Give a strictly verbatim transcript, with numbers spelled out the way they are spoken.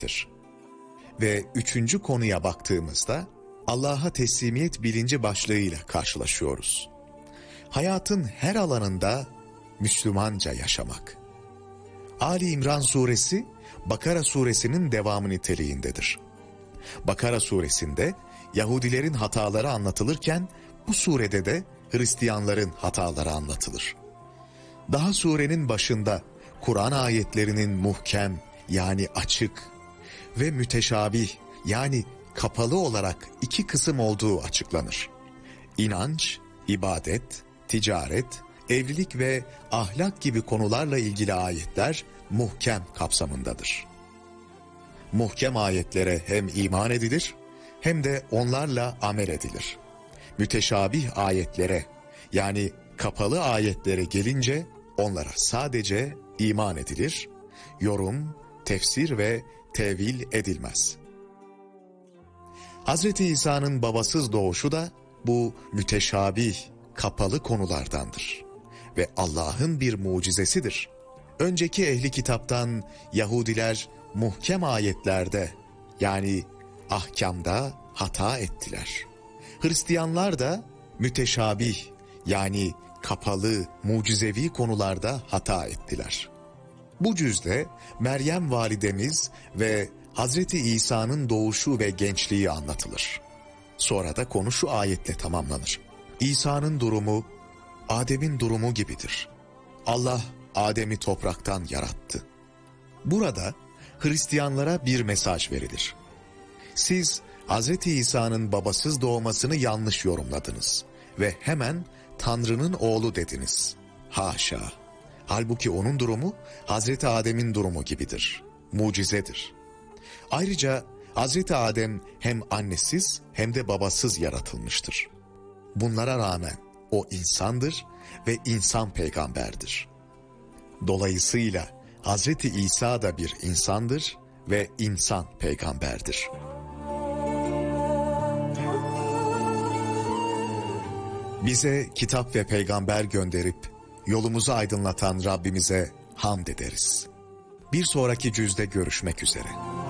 Ve üçüncü konuya baktığımızda Allah'a teslimiyet bilinci başlığıyla karşılaşıyoruz. Hayatın her alanında Müslümanca yaşamak. Ali İmran suresi, Bakara suresinin devamı niteliğindedir. Bakara suresinde Yahudilerin hataları anlatılırken bu surede de Hristiyanların hataları anlatılır. Daha surenin başında Kur'an ayetlerinin muhkem yani açık ve müteşabih yani kapalı olarak iki kısım olduğu açıklanır. İnanç, ibadet, ticaret, evlilik ve ahlak gibi konularla ilgili ayetler muhkem kapsamındadır. Muhkem ayetlere hem iman edilir hem de onlarla amel edilir. Müteşabih ayetlere yani kapalı ayetlere gelince onlara sadece iman edilir, yorum, tefsir ve tevil edilmez. Hazreti İsa'nın babasız doğuşu da bu müteşabih, kapalı konulardandır ve Allah'ın bir mucizesidir. Önceki ehli kitaptan Yahudiler muhkem ayetlerde yani ahkamda hata ettiler. Hristiyanlar da müteşabih yani kapalı, mucizevi konularda hata ettiler. Bu cüzde Meryem validemiz ve Hazreti İsa'nın doğuşu ve gençliği anlatılır. Sonra da konu şu ayetle tamamlanır. İsa'nın durumu, Adem'in durumu gibidir. Allah Adem'i topraktan yarattı. Burada Hristiyanlara bir mesaj verilir. Siz Hazreti İsa'nın babasız doğmasını yanlış yorumladınız ve hemen Tanrı'nın oğlu dediniz. Haşa! Halbuki onun durumu Hazreti Adem'in durumu gibidir. Mucizedir. Ayrıca Hazreti Adem hem annesiz hem de babasız yaratılmıştır. Bunlara rağmen o insandır ve insan peygamberdir. Dolayısıyla Hazreti İsa da bir insandır ve insan peygamberdir. Bize kitap ve peygamber gönderip yolumuzu aydınlatan Rabbimize hamd ederiz. Bir sonraki cüzde görüşmek üzere.